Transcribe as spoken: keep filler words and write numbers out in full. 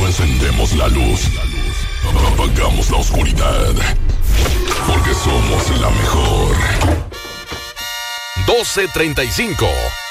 encendemos la luz, apagamos la oscuridad, porque somos la mejor. doce treinta y cinco.